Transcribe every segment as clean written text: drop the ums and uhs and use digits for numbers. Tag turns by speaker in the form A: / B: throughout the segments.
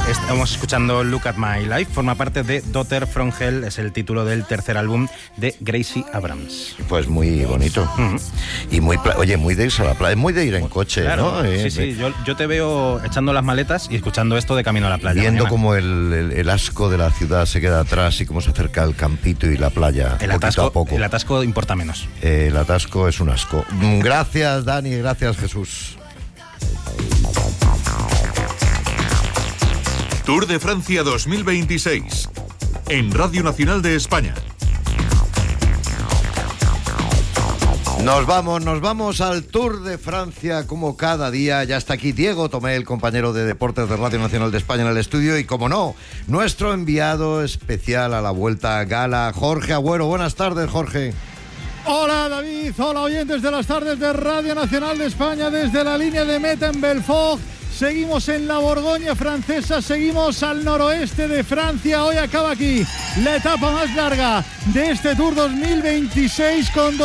A: Estamos escuchando Look at My Life, forma parte de Daughter from Hell, es el título del tercer álbum de Gracie Abrams.
B: Pues muy bonito. Y muy de irse a la playa, muy de ir en coche,
A: claro,
B: ¿no?
A: Sí, yo te veo echando las maletas y escuchando esto de camino a la playa.
B: Viendo cómo el asco de la ciudad se queda atrás y cómo se acerca el campito y la playa, poquito a poco.
A: El atasco importa menos.
B: El atasco es un asco. Gracias, Dani, gracias, Jesús.
C: Tour de Francia 2026 en Radio Nacional de España.
B: Nos vamos al Tour de Francia como cada día. Ya está aquí Diego Tomé, el compañero de deportes de Radio Nacional de España en el estudio y, como no, nuestro enviado especial a la Vuelta a Gala, Jorge Agüero. Buenas tardes, Jorge.
D: Hola David, hola oyentes de las tardes de Radio Nacional de España desde la línea de meta en Belfort. Seguimos en la Borgoña francesa, seguimos al noroeste de Francia. Hoy acaba aquí la etapa más larga de este Tour 2026 con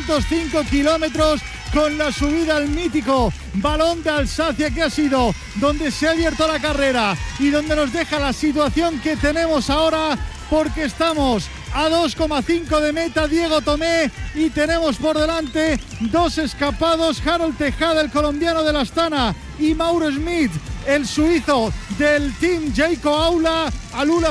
D: 205 kilómetros, con la subida al mítico Balón de Alsacia, que ha sido donde se ha abierto la carrera y donde nos deja la situación que tenemos ahora, porque estamos a 2,5 de meta, Diego Tomé, y tenemos por delante dos escapados, Harold Tejada, el colombiano de la Astana, y Mauro Schmid, el suizo del Team Jayco Alula,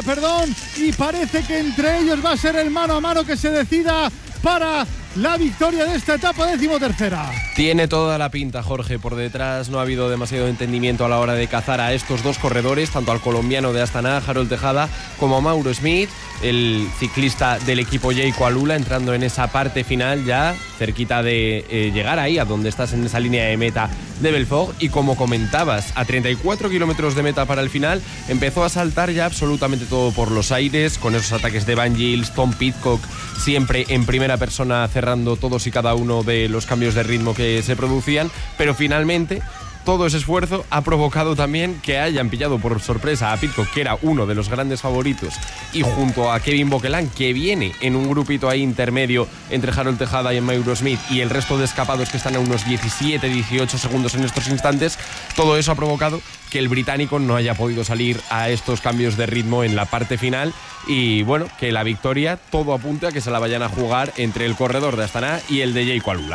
D: y parece que entre ellos va a ser el mano a mano que se decida para la victoria de esta etapa 13ª.
E: Tiene toda la pinta, Jorge. Por detrás no ha habido demasiado entendimiento a la hora de cazar a estos dos corredores, tanto al colombiano de Astana, Harold Tejada, como a Mauro Schmid, el ciclista del equipo Jayco Alula, entrando en esa parte final ya cerquita de llegar ahí a donde estás en esa línea de meta de Belfort. Y como comentabas, a 34 kilómetros de meta para el final empezó a saltar ya absolutamente todo por los aires, con esos ataques de Van Gils, Tom Pidcock siempre en primera persona cerrando todos y cada uno de los cambios de ritmo que se producían, pero finalmente todo ese esfuerzo ha provocado también que hayan pillado por sorpresa a Pidcock, que era uno de los grandes favoritos, y junto a Kevin Boquelán, que viene en un grupito ahí intermedio entre Harold Tejada y Mauro Schmid, y el resto de escapados que están a unos 17-18 segundos en estos instantes. Todo eso ha provocado que el británico no haya podido salir a estos cambios de ritmo en la parte final, y bueno, que la victoria todo apunta a que se la vayan a jugar entre el corredor de Astana y el de Jayco Alula.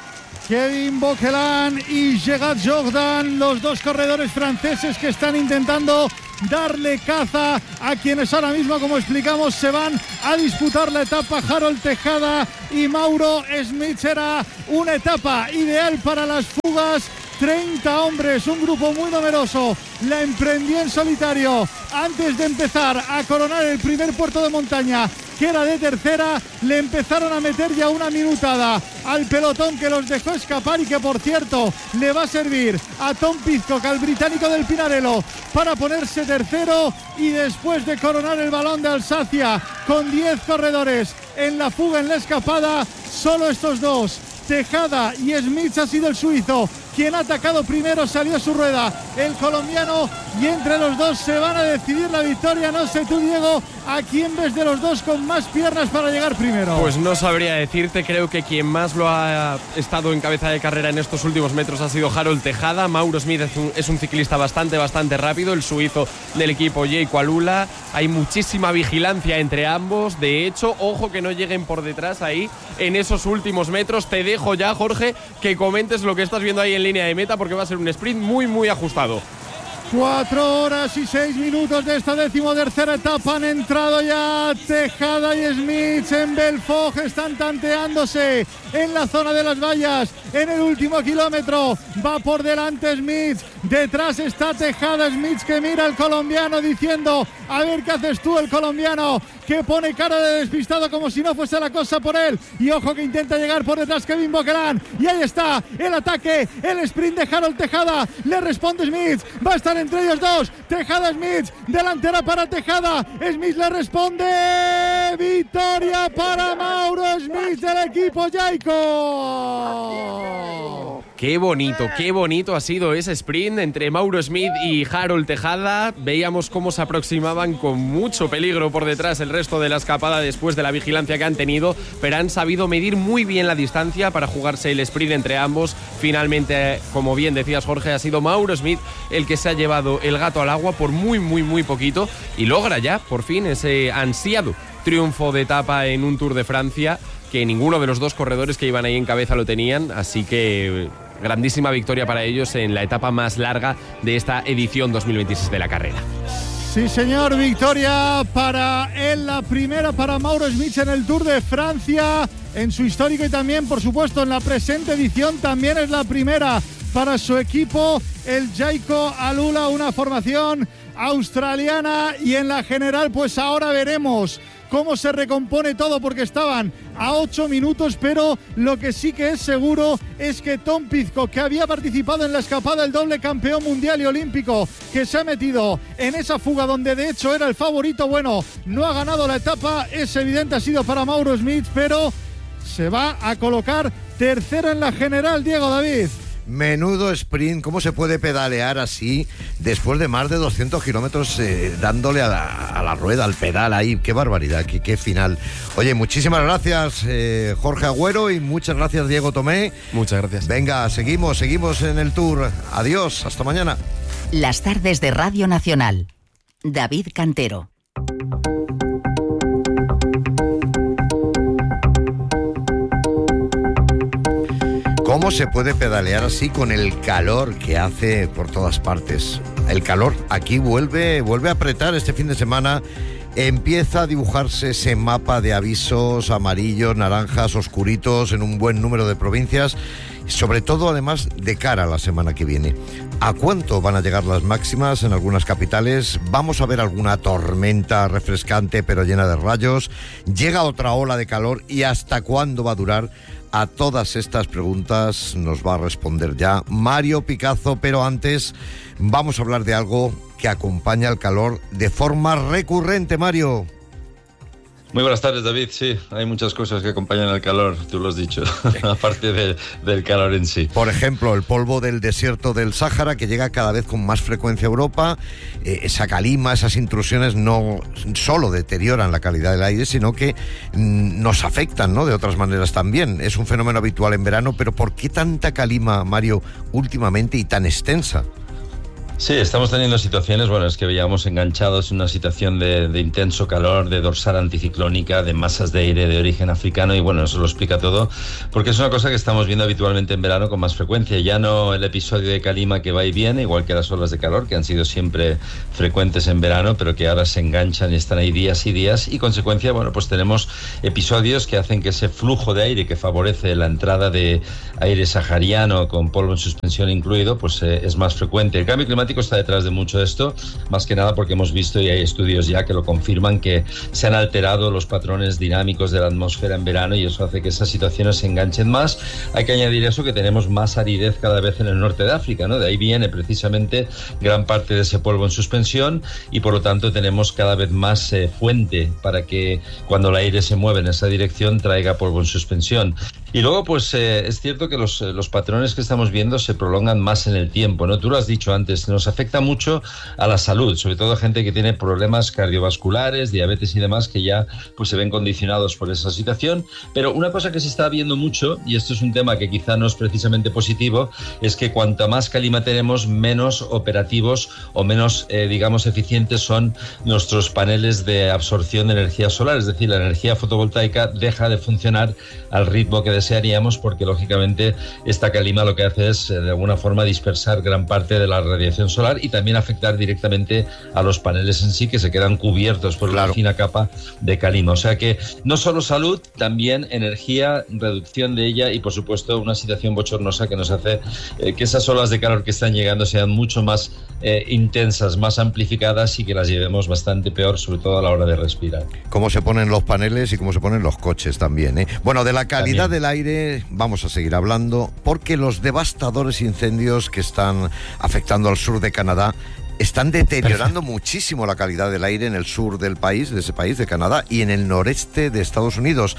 D: Kevin Boquelán y Gerard Jordan, los dos corredores franceses que están intentando darle caza a quienes ahora mismo, como explicamos, se van a disputar la etapa. Harold Tejada y Mauro Schmid. Será una etapa ideal para las fugas. 30 hombres, un grupo muy numeroso, la emprendió en solitario antes de empezar a coronar el primer puerto de montaña, que era de tercera. Le empezaron a meter ya una minutada al pelotón, que los dejó escapar y que, por cierto, le va a servir a Tom Pidcock, al británico del Pinarello, para ponerse tercero. Y después de coronar el Balón de Alsacia con 10 corredores en la fuga, en la escapada, solo estos dos, Tejada y Schmid, ha sido el suizo quien ha atacado primero. Salió su rueda el colombiano, y entre los dos se van a decidir la victoria. No sé tú, Diego, ¿a quién ves de los dos con más piernas para llegar primero?
E: Pues no sabría decirte. Creo que quien más lo ha estado en cabeza de carrera en estos últimos metros ha sido Harold Tejada. Mauro Schmid es un ciclista bastante rápido, el suizo del equipo Jayco Alula. Hay muchísima vigilancia entre ambos. De hecho, ojo que no lleguen por detrás ahí en esos últimos metros. Te dejo ya, Jorge, que comentes lo que estás viendo ahí en línea de meta, porque va a ser un sprint muy ajustado.
D: 4 horas y 6 minutos de esta 13ª etapa. Han entrado ya Tejada y Schmid en Belfort. Están tanteándose en la zona de las vallas. En el último kilómetro va por delante Schmid. Detrás está Tejada. Schmid que mira al colombiano diciendo: a ver qué haces tú. El colombiano que pone cara de despistado como si no fuese la cosa por él. Y ojo que intenta llegar por detrás Kevin Boquelán. Y ahí está el ataque, el sprint de Harold Tejada. Le responde Schmid. Va a estar entre ellos dos. Tejada, Schmid. Delantera para Tejada. Schmid le responde. Victoria para Mauro Schmid del equipo Jayco.
E: Qué bonito ha sido ese sprint entre Mauro Smith y Harold Tejada. Veíamos cómo se aproximaban con mucho peligro por detrás el resto de la escapada después de la vigilancia que han tenido, pero han sabido medir muy bien la distancia para jugarse el sprint entre ambos. Finalmente, como bien decías, Jorge, ha sido Mauro Smith el que se ha llevado el gato al agua por muy poquito y logra ya, por fin, ese ansiado triunfo de etapa en un Tour de Francia, que ninguno de los dos corredores que iban ahí en cabeza lo tenían, así que grandísima victoria para ellos en la etapa más larga de esta edición 2026 de la carrera.
D: Sí, señor, victoria para él, la primera para Mauro Smith en el Tour de Francia, en su histórico, y también, por supuesto, en la presente edición también es la primera para su equipo, el Jayco Alula, una formación australiana, y en la general pues ahora veremos cómo se recompone todo, porque estaban a 8 minutos, pero lo que sí que es seguro es que Tom Pidcock, que había participado en la escapada, el doble campeón mundial y olímpico, que se ha metido en esa fuga donde de hecho era el favorito, bueno, no ha ganado la etapa, es evidente, ha sido para Mauro Smith, pero se va a colocar tercero en la general. Diego, David.
B: Menudo sprint, ¿cómo se puede pedalear así después de más de 200 kilómetros dándole a la rueda, al pedal ahí? ¡Qué barbaridad, qué final! Oye, muchísimas gracias Jorge Agüero y muchas gracias Diego Tomé.
E: Muchas gracias.
B: Venga, seguimos en el Tour. Adiós, hasta mañana.
F: Las tardes de Radio Nacional. David Cantero.
B: ¿Cómo se puede pedalear así con el calor que hace por todas partes? El calor aquí vuelve a apretar este fin de semana. Empieza a dibujarse ese mapa de avisos amarillos, naranjas, oscuritos en un buen número de provincias, sobre todo además de cara a la semana que viene. ¿A cuánto van a llegar las máximas en algunas capitales? ¿Vamos a ver alguna tormenta refrescante pero llena de rayos? ¿Llega otra ola de calor? ¿Y hasta cuándo va a durar? A todas estas preguntas nos va a responder ya Mario Picazo, pero antes vamos a hablar de algo que acompaña al calor de forma recurrente. Mario.
G: Muy buenas tardes, David. Sí, hay muchas cosas que acompañan al calor, tú lo has dicho, aparte del calor en sí.
B: Por ejemplo, el polvo del desierto del Sáhara, que llega cada vez con más frecuencia a Europa. Esa calima, esas intrusiones no solo deterioran la calidad del aire, sino que nos afectan, ¿no?, de otras maneras también. Es un fenómeno habitual en verano, pero ¿por qué tanta calima, Mario, últimamente y tan extensa?
G: Sí, estamos teniendo situaciones, bueno, es que veíamos enganchados en una situación de intenso calor, de dorsal anticiclónica, de masas de aire de origen africano, y bueno, eso lo explica todo, porque es una cosa que estamos viendo habitualmente en verano con más frecuencia. Ya no el episodio de calima que va y viene, igual que las olas de calor, que han sido siempre frecuentes en verano, pero que ahora se enganchan y están ahí días y días, y consecuencia, bueno, pues tenemos episodios que hacen que ese flujo de aire que favorece la entrada de aire sahariano con polvo en suspensión incluido, pues es más frecuente. El cambio climático está detrás de mucho de esto, más que nada porque hemos visto, y hay estudios ya que lo confirman, que se han alterado los patrones dinámicos de la atmósfera en verano, y eso hace que esas situaciones se enganchen más. Hay que añadir eso, que tenemos más aridez cada vez en el norte de África, ¿no? De ahí viene precisamente gran parte de ese polvo en suspensión, y por lo tanto tenemos cada vez más fuente para que cuando el aire se mueve en esa dirección traiga polvo en suspensión. Y luego, pues es cierto que los patrones que estamos viendo se prolongan más en el tiempo, ¿no? Tú lo has dicho antes, nos afecta mucho a la salud, sobre todo a gente que tiene problemas cardiovasculares, diabetes y demás, que ya pues se ven condicionados por esa situación. Pero una cosa que se está viendo mucho, y esto es un tema que quizá no es precisamente positivo, es que cuanta más calima tenemos, menos operativos o menos, digamos, eficientes son nuestros paneles de absorción de energía solar. Es decir, la energía fotovoltaica deja de funcionar al ritmo que desearíamos, porque lógicamente esta calima lo que hace es de alguna forma dispersar gran parte de la radiación solar y también afectar directamente a los paneles en sí, que se quedan cubiertos por una fina capa de calima. O sea que no solo salud, también energía, reducción de ella, y por supuesto una situación bochornosa que nos hace que esas olas de calor que están llegando sean mucho más intensas, más amplificadas, y que las llevemos bastante peor, sobre todo a la hora de respirar.
B: Cómo se ponen los paneles y cómo se ponen los coches también, ¿eh? Bueno, de la calidad
G: también
B: del aire vamos a seguir hablando, porque los devastadores incendios que están afectando al sur de Canadá están deteriorando muchísimo la calidad del aire en el sur del país, de ese país, de Canadá, y en el noreste de Estados Unidos.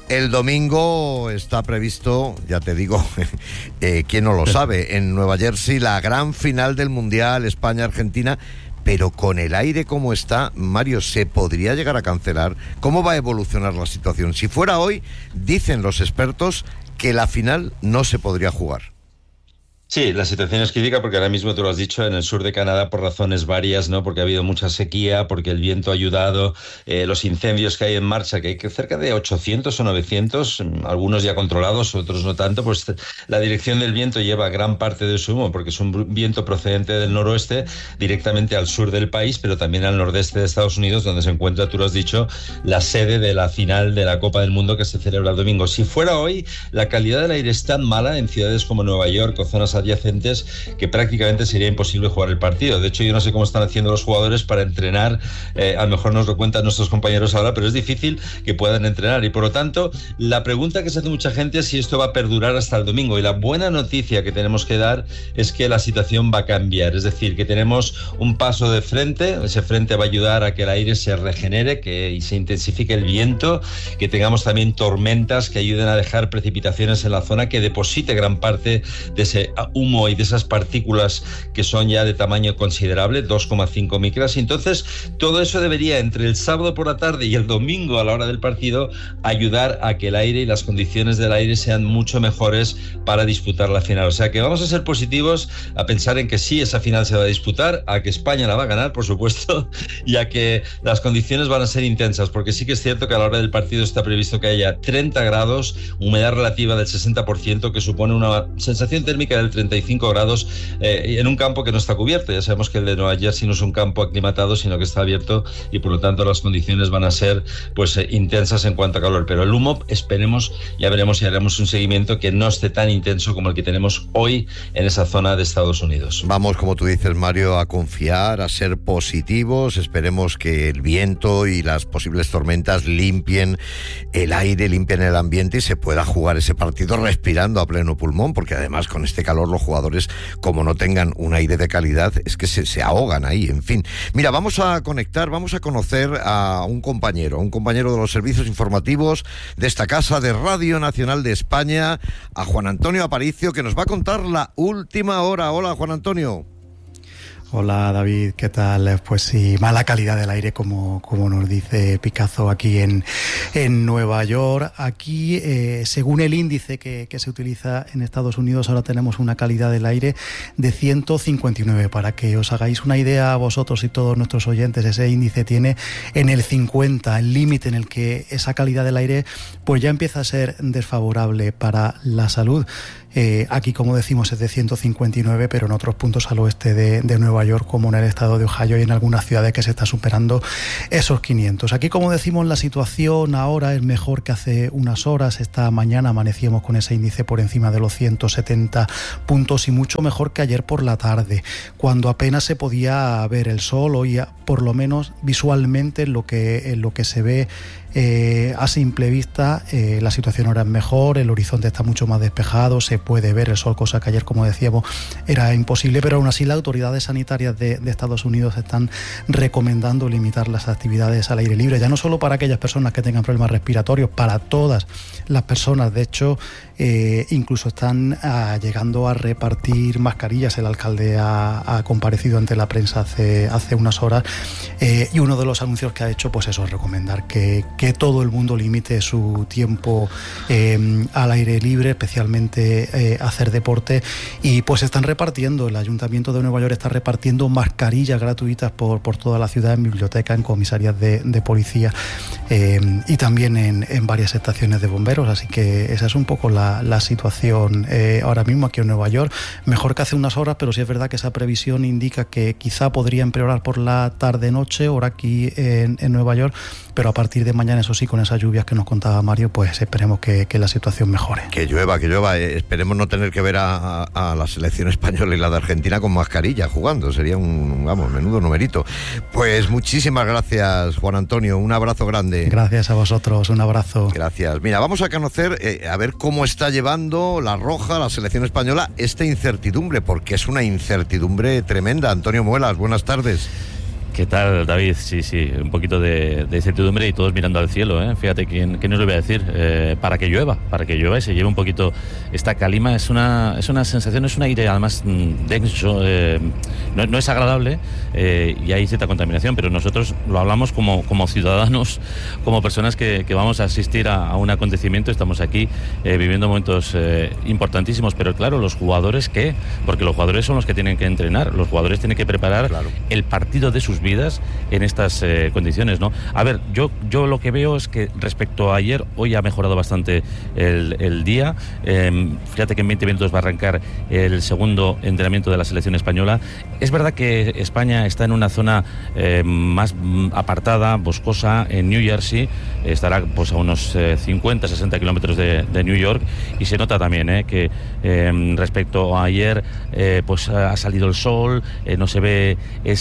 B: El domingo está previsto, ya te digo, quién no lo sabe, en Nueva Jersey, la gran final del Mundial España-Argentina. Pero con el aire como está, Mario, ¿se podría llegar a cancelar? ¿Cómo va a evolucionar la situación? Si fuera hoy, dicen los expertos que la final no se podría jugar.
G: Sí, la situación es crítica porque ahora mismo, tú lo has dicho, en el sur de Canadá por razones varias, ¿no? Porque ha habido mucha sequía, porque el viento ha ayudado, los incendios que hay en marcha, que hay cerca de 800 o 900, algunos ya controlados, otros no tanto, pues la dirección del viento lleva gran parte de su humo, porque es un viento procedente del noroeste directamente al sur del país, pero también al nordeste de Estados Unidos, donde se encuentra, tú lo has dicho, la sede de la final de la Copa del Mundo que se celebra el domingo. Si fuera hoy, la calidad del aire es tan mala en ciudades como Nueva York o zonas adyacentes que prácticamente sería imposible jugar el partido. De hecho, yo no sé cómo están haciendo los jugadores para entrenar, a lo mejor nos lo cuentan nuestros compañeros ahora, pero es difícil que puedan entrenar y por lo tanto la pregunta que se hace mucha gente es si esto va a perdurar hasta el domingo, y la buena noticia que tenemos que dar es que la situación va a cambiar, es decir, que tenemos un paso de frente, ese frente va a ayudar a que el aire se regenere, que se intensifique el viento, que tengamos también tormentas que ayuden a dejar precipitaciones en la zona, que deposite gran parte de ese humo y de esas partículas que son ya de tamaño considerable, 2,5 micras, y entonces todo eso debería, entre el sábado por la tarde y el domingo a la hora del partido, ayudar a que el aire y las condiciones del aire sean mucho mejores para disputar la final. O sea que vamos a ser positivos, a pensar en que sí, esa final se va a disputar, a que España la va a ganar, por supuesto, y a que las condiciones van a ser intensas, porque sí que es cierto que a la hora del partido está previsto que haya 30 grados, humedad relativa del 60%, que supone una sensación térmica del 35 grados en un campo que no está cubierto. Ya sabemos que el de Nueva Jersey no es un campo aclimatado, sino que está abierto, y por lo tanto las condiciones van a ser pues intensas en cuanto a calor. Pero el humo, esperemos, ya veremos si haremos un seguimiento que no esté tan intenso como el que tenemos hoy en esa zona de Estados Unidos.
B: Vamos, como tú dices, Mario, a confiar, a ser positivos. Esperemos que el viento y las posibles tormentas limpien el aire, limpien el ambiente y se pueda jugar ese partido respirando a pleno pulmón, porque además con este calor los jugadores, como no tengan un aire de calidad, es que se ahogan ahí, en fin. Mira, vamos a conectar, vamos a conocer a un compañero de los servicios informativos de esta casa de Radio Nacional de España, a Juan Antonio Aparicio, que nos va a contar la última hora. Hola, Juan Antonio.
H: Hola David, ¿qué tal? Pues sí, mala calidad del aire como nos dice Picazo aquí en Nueva York. Aquí, según el índice que se utiliza en Estados Unidos, ahora tenemos una calidad del aire de 159. Para que os hagáis una idea vosotros y todos nuestros oyentes, ese índice tiene en el 50, el límite en el que esa calidad del aire pues ya empieza a ser desfavorable para la salud. Aquí, como decimos, es de 159, pero en otros puntos al oeste de Nueva York, como en el estado de Ohio y en algunas ciudades, que se está superando esos 500. Aquí, como decimos, la situación ahora es mejor que hace unas horas. Esta mañana amanecíamos con ese índice por encima de los 170 puntos y mucho mejor que ayer por la tarde, cuando apenas se podía ver el sol. Hoy, por lo menos visualmente, en lo que se ve a simple vista, la situación ahora es mejor, el horizonte está mucho más despejado, se puede ver el sol, cosa que ayer, como decíamos, era imposible, pero aún así las autoridades sanitarias de Estados Unidos están recomendando limitar las actividades al aire libre, ya no solo para aquellas personas que tengan problemas respiratorios, para todas las personas. De hecho, incluso están llegando a repartir mascarillas. El alcalde ha comparecido ante la prensa hace unas horas, y uno de los anuncios que ha hecho, pues eso, es recomendar que todo el mundo limite su tiempo al aire libre, especialmente hacer deporte, y pues están repartiendo, el Ayuntamiento de Nueva York está repartiendo mascarillas gratuitas por toda la ciudad, en bibliotecas, en comisarías de policía, y también en varias estaciones de bomberos. Así que esa es un poco la situación ahora mismo aquí en Nueva York. Mejor que hace unas horas, pero sí es verdad que esa previsión indica que quizá podría empeorar por la tarde-noche, ahora aquí en Nueva York, pero a partir de mañana, eso sí, con esas lluvias que nos contaba Mario, pues esperemos que la situación mejore.
B: Que llueva, esperemos no tener que ver a la selección española y la de Argentina con mascarilla jugando, sería un menudo numerito. Pues muchísimas gracias, Juan Antonio, un abrazo grande.
H: Gracias a vosotros, un abrazo.
B: Gracias. Mira, vamos a conocer, a ver cómo está llevando la Roja, la selección española, esta incertidumbre, porque es una incertidumbre tremenda. Antonio Muelas, buenas tardes.
I: ¿Qué tal, David? Sí, un poquito de incertidumbre y todos mirando al cielo, ¿eh? Fíjate, ¿quién nos lo iba a decir? Para que llueva y se lleve un poquito esta calima. Es una sensación, es un aire además denso, no es agradable y hay cierta contaminación, pero nosotros lo hablamos como ciudadanos, como personas que vamos a asistir a un acontecimiento. Estamos aquí viviendo momentos importantísimos, pero claro, los jugadores, ¿qué? Porque los jugadores son los que tienen que entrenar, los jugadores tienen que preparar el partido de sus vidas en estas condiciones, ¿no? A ver, yo lo que veo es que respecto a ayer, hoy ha mejorado bastante el día. Fíjate que en 20 minutos va a arrancar el segundo entrenamiento de la selección española. Es verdad que España está en una zona más apartada, boscosa, en New Jersey. Estará pues a unos 50-60 kilómetros de New York, y se nota también que respecto a ayer pues ha salido el sol, no se ve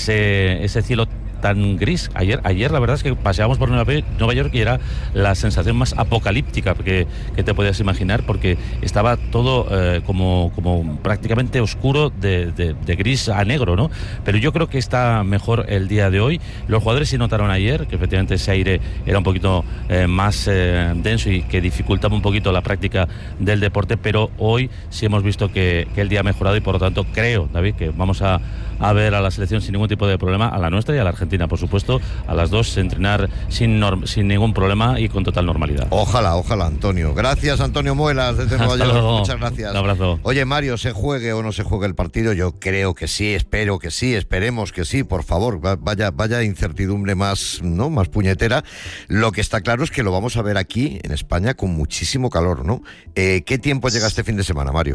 I: ese cielo tan gris. Ayer la verdad es que paseábamos por Nueva York y era la sensación más apocalíptica que te podías imaginar, porque estaba todo como prácticamente oscuro, de gris a negro, ¿no? Pero yo creo que está mejor el día de hoy. Los jugadores sí notaron ayer que efectivamente ese aire era un poquito más denso y que dificultaba un poquito la práctica del deporte, pero hoy sí hemos visto que el día ha mejorado, y por lo tanto creo, David, que vamos a ver a la selección sin ningún tipo de problema, a la nuestra y a la Argentina, por supuesto, a las dos, entrenar sin ningún problema y con total normalidad.
B: Ojalá, Antonio. Gracias, Antonio Muelas, desde Nueva York. Muchas gracias.
I: Un abrazo.
B: Oye, Mario, ¿se juegue o no se juegue el partido? Yo creo que sí, espero que sí, esperemos que sí, por favor. Vaya incertidumbre más puñetera. Lo que está claro es que lo vamos a ver aquí, en España, con muchísimo calor, ¿no? ¿Qué tiempo llega este fin de semana, Mario?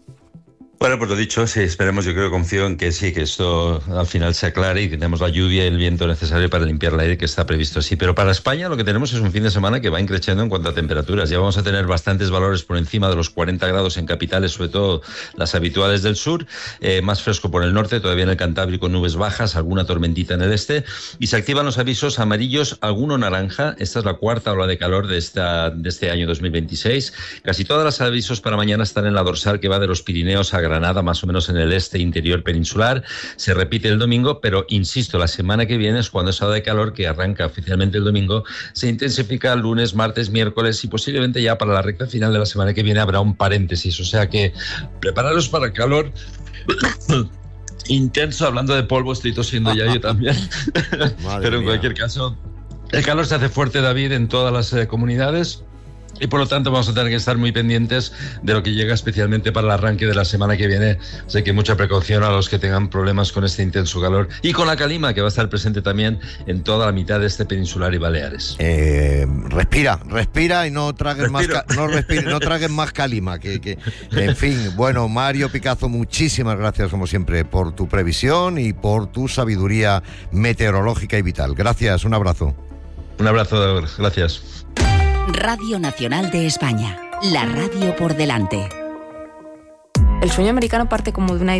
G: Bueno, pues lo dicho, sí, esperemos, yo confío en que sí, que esto al final se aclare y que tenemos la lluvia y el viento necesario para limpiar el aire, que está previsto así. Pero para España lo que tenemos es un fin de semana que va increciendo en cuanto a temperaturas. Ya vamos a tener bastantes valores por encima de los 40 grados en capitales, sobre todo las habituales del sur, más fresco por el norte, todavía en el Cantábrico nubes bajas, alguna tormentita en el este, y se activan los avisos amarillos, alguno naranja. Esta es la cuarta ola de calor de este año 2026. Casi todos los avisos para mañana están en la dorsal que va de los Pirineos a Granada, más o menos en el este interior peninsular. Se repite el domingo, pero insisto, la semana que viene es cuando esa ola de calor, que arranca oficialmente el domingo, se intensifica lunes, martes, miércoles, y posiblemente ya para la recta final de la semana que viene habrá un paréntesis. O sea que prepararos para el calor intenso. Hablando de polvo, estoy tosiendo ya yo también. Pero en cualquier caso, el calor se hace fuerte, David, en todas las comunidades. Y por lo tanto vamos a tener que estar muy pendientes de lo que llega, especialmente para el arranque de la semana que viene. Así que mucha precaución a los que tengan problemas con este intenso calor y con la calima, que va a estar presente también en toda la mitad de este peninsular y Baleares.
B: Respira y no tragues no tragues más calima. En fin, bueno, Mario Picazo, muchísimas gracias como siempre por tu previsión y por tu sabiduría meteorológica y vital. Gracias, un abrazo.
G: Un abrazo, gracias.
F: Radio Nacional de España, la radio por delante.
J: El sueño americano parte como de una